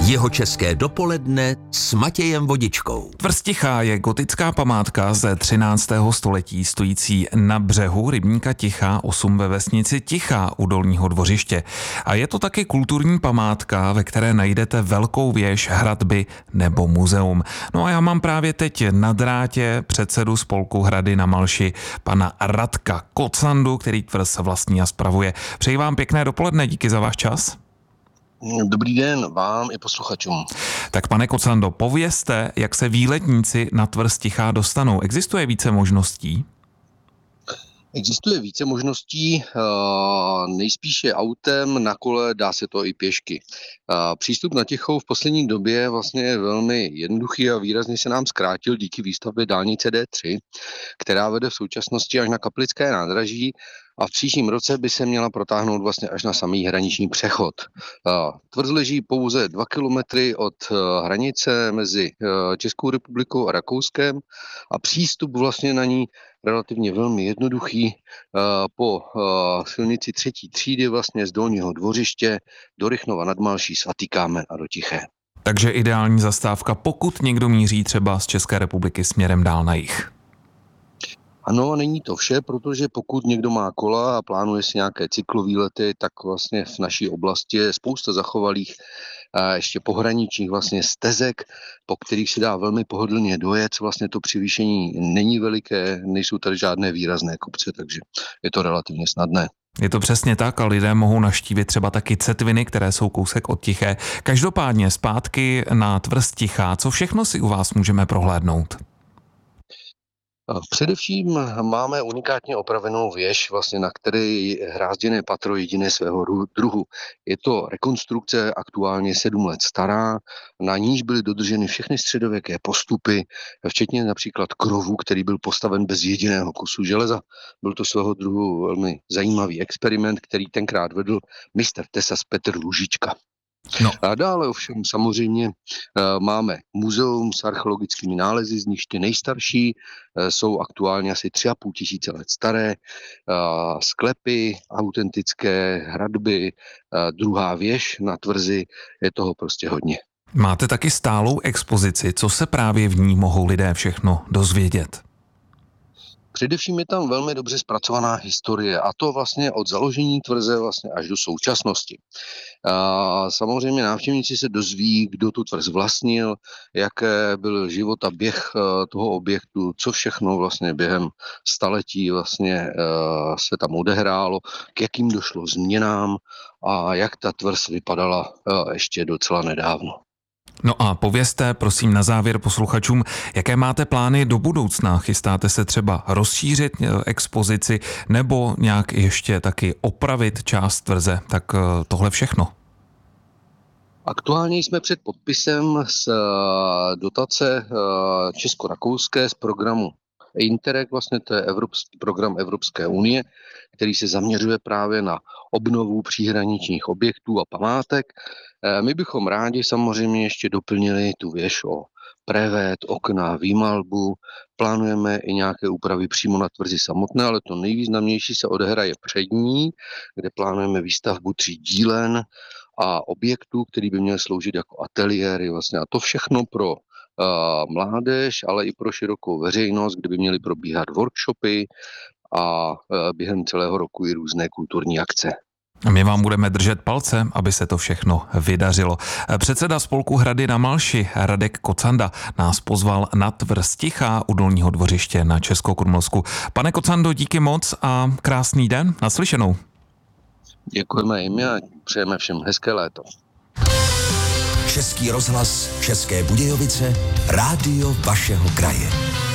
Jihočeské dopoledne s Matějem Vodičkou. Tvrz Tichá je gotická památka ze 13. století stojící na břehu rybníka Tichá 8 ve vesnici Tichá u Dolního Dvořiště. A je to taky kulturní památka, ve které najdete velkou věž, hradby nebo muzeum. No a já mám právě teď na drátě předsedu spolku Hrady na Malši, pana Radka Kocandu, který tvrz vlastní a spravuje. Přeji vám pěkné dopoledne, díky za váš čas. Dobrý den vám i posluchačům. Tak pane Kocando, povězte, jak se výletníci na tvrz Tichá dostanou. Existuje více možností? Existuje více možností, nejspíše autem, na kole, dá se to i pěšky. Přístup na Tichou v poslední době vlastně je velmi jednoduchý a výrazně se nám zkrátil díky výstavbě dálnice D3, která vede v současnosti až na Kaplické nádraží a v příštím roce by se měla protáhnout vlastně až na samý hraniční přechod. Tvrz leží pouze 2 kilometry od hranice mezi Českou republikou a Rakouskem a přístup vlastně na ní relativně velmi jednoduchý po silnici 3. třídy vlastně z Dolního Dvořiště do Rychnova nad Malší, Svatý Kámen a do Tiché. Takže ideální zastávka, pokud někdo míří třeba z České republiky směrem dál na jih. Ano, není to vše, protože pokud někdo má kola a plánuje si nějaké cyklovýlety, tak vlastně v naší oblasti je spousta zachovalých ještě pohraničních vlastně stezek, po kterých se dá velmi pohodlně dojet. Vlastně to převýšení není veliké, nejsou tady žádné výrazné kopce, takže je to relativně snadné. Je to přesně tak a lidé mohou navštívit třeba taky Cetviny, které jsou kousek od Tiché. Každopádně zpátky na tvrz Tichá, co všechno si u vás můžeme prohlédnout? Především máme unikátně opravenou věž, vlastně, na které je hrázděné patro jediné svého druhu. Je to rekonstrukce aktuálně 7 let stará, na níž byly dodrženy všechny středověké postupy, včetně například krovu, který byl postaven bez jediného kusu železa. Byl to svého druhu velmi zajímavý experiment, který tenkrát vedl mistr tesas Petr Lužička. No. A dále ovšem samozřejmě máme muzeum s archeologickými nálezy, z nich ty nejstarší jsou aktuálně asi 3,5 tisíce let staré, sklepy, autentické hradby, druhá věž na tvrzi, je toho prostě hodně. Máte taky stálou expozici, co se právě v ní mohou lidé všechno dozvědět? Především je tam velmi dobře zpracovaná historie a to vlastně od založení tvrze vlastně až do současnosti. Samozřejmě návštěvníci se dozví, kdo tu tvrz vlastnil, jaké byl život a běh toho objektu, co všechno vlastně během staletí vlastně se tam odehrálo, k jakým došlo změnám a jak ta tvrz vypadala ještě docela nedávno. No a povězte, prosím, na závěr posluchačům, jaké máte plány do budoucna? Chystáte se třeba rozšířit expozici nebo nějak ještě taky opravit část tvrze? Tak tohle všechno. Aktuálně jsme před podpisem z dotace česko-rakouské z programu Interreg, vlastně to je program Evropské unie, který se zaměřuje právě na obnovu příhraničních objektů a památek. My bychom rádi samozřejmě ještě doplnili tu věž o prevet, okna, výmalbu. Plánujeme i nějaké úpravy přímo na tvrzi samotné, ale to nejvýznamnější se odehraje před ní, kde plánujeme výstavbu 3 dílen a objektů, který by měl sloužit jako ateliéry vlastně. A to všechno pro mládež, ale i pro širokou veřejnost, kde by měly probíhat workshopy a během celého roku i různé kulturní akce. A my vám budeme držet palce, aby se to všechno vydařilo. Předseda spolku Hrady na Malši Radek Kocanda nás pozval na tvrz Tichá u Dolního Dvořiště na Českokrumlovsku. Pane Kocando, díky moc a krásný den. Naslyšenou. Děkujeme jim a přejeme všem hezké léto. Český rozhlas, České Budějovice, rádio vašeho kraje.